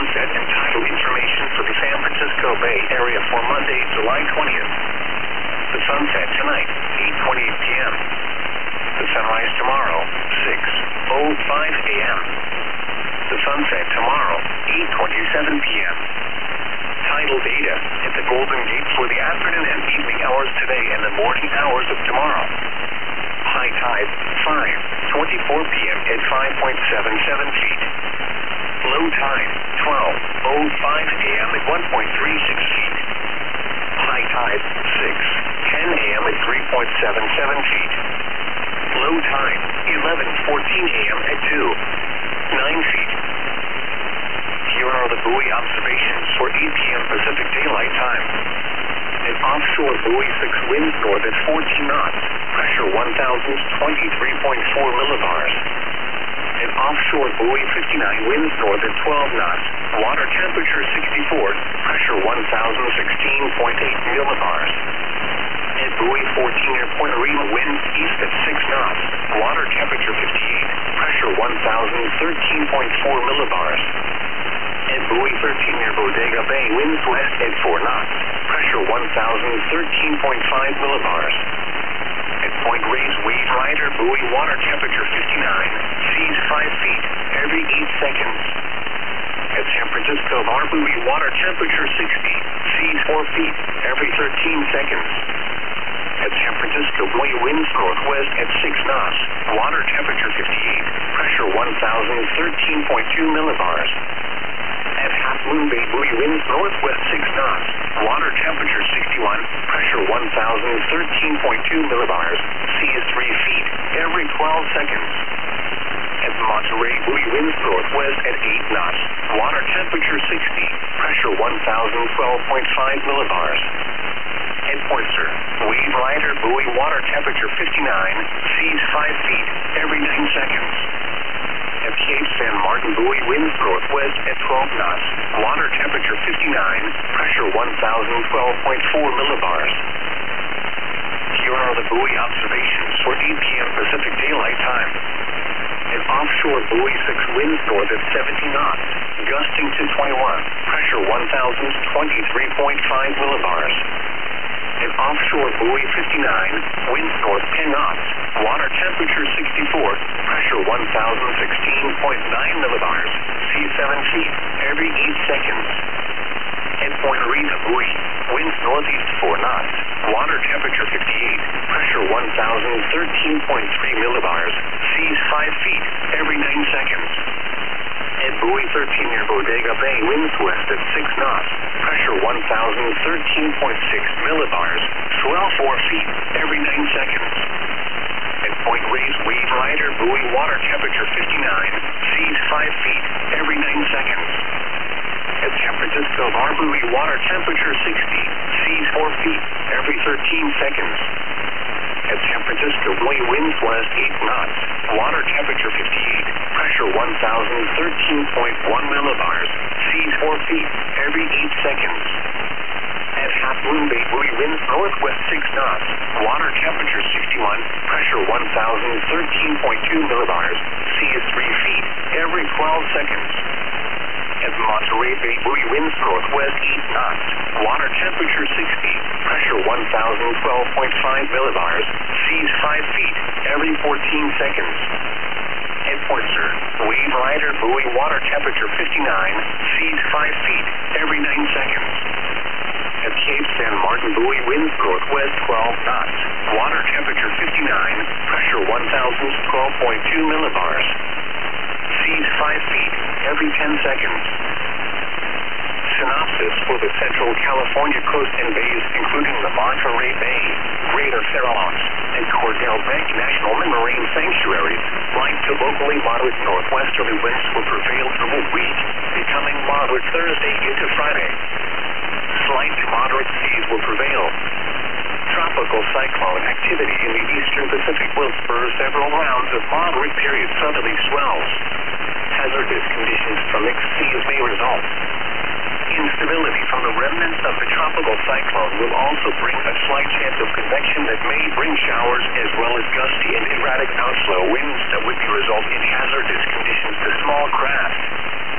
sunset and tidal information for the San Francisco Bay Area for Monday, July 20th. The sunset tonight, 8:28 p.m. The sunrise tomorrow, 6:05 a.m. The sunset tomorrow, 8:27 p.m. Tidal data at the Golden Gate for the afternoon and evening hours today and the morning hours of tomorrow. High tide, 5:24 p.m. at 5.77 feet. Low tide, 12:05 a.m. at 1.36 feet. High tide, 6:10 a.m. at 3.77 feet. Low tide, 11:14 a.m. at 2.9 feet. Here are the buoy observations for 8 p.m. Pacific Daylight Time. An offshore buoy 6 winds north at 14 knots, pressure 1,023.4 millibars. An offshore buoy 59 winds north at 12 knots, water temperature 64, pressure 1,016.8 millibars. At buoy 14 near Point Arena, winds east at 6 knots, water temperature 58, pressure 1,013.4 millibars. At buoy 13 near Bodega Bay, winds west at 4 knots, pressure 1,013.5 millibars. At Point Reyes Wave Rider buoy, water temperature 59, seas 5 feet every 8 seconds. At San Francisco Bar buoy, water temperature 60, seas 4 feet every 13 seconds. At San Francisco buoy, winds northwest at 6 knots, water temperature 58, pressure 1,013.2 millibars. At Half Moon Bay buoy, winds northwest 6 knots, water temperature 61, pressure 1,013.2 millibars, seas 3 feet every 12 seconds. At Monterey buoy, winds northwest at 8 knots, water temperature 60, pressure 1,012.5 millibars. At Pointer, Wave Rider buoy, water temperature 59, seas 5 feet every 9 seconds. At Cape San Martin buoy, winds northwest at 12 knots, water temperature 59, pressure 1,012.4 millibars. Here are the buoy observations for 8 p.m. Pacific Daylight Time. An offshore buoy 6 winds north at 70 knots, gusting to 21, pressure 1,023.5 millibars. An offshore buoy 59, winds north 10 knots, water temperature 64, pressure 1,016.9 millibars, seas 7 feet every 8 seconds. At Point Arena buoy, winds northeast 4 knots, water temperature 58, pressure 1,013.3 millibars, seas 5 feet every 9 seconds. At buoy 13 near Bodega Bay, winds west at 6 knots, pressure 1,013.6 millibars, swell 4 feet every 9 seconds. At Point Reyes Wave Rider buoy, water temperature 59, seas 5 feet every 9 seconds. At San Francisco Bar buoy, water temperature 60, seas 4 feet every 13 seconds. At San Francisco buoy, winds west 8 knots, water temperature 58, pressure 1,013.1 millibars, seas 4 feet every 8 seconds. At Half Moon Bay buoy, winds northwest 6 knots, water temperature 61, pressure 1,013.2 millibars, seas 3 feet every 12 seconds. At Monterey Bay buoy, winds northwest 8 knots, water temperature 60, pressure 1,012.5 millibars, seas 5 feet every 14 seconds. At Pointer, Wave Rider buoy, water temperature 59, seas 5 feet every 9 seconds. At Cape San Martin buoy, winds northwest 12 knots, water temperature 59, pressure 1,012.2 millibars. Seas 5 feet every 10 seconds. Synopsis for the Central California coast and bays, including the Monterey Bay, Greater Farallones, and Cordell Bank National Marine Sanctuaries. Light to locally moderate northwesterly winds will prevail through the week, becoming moderate Thursday into Friday. Slight to moderate seas will prevail. Tropical cyclone activity in the eastern Pacific will spur several rounds of moderate period southerly swells. Hazardous conditions from mixed seas may result. Instability from the remnants of the tropical cyclone will also bring a slight chance of convection that may bring showers as well as gusty and erratic outflow winds that would result in hazardous conditions to small craft.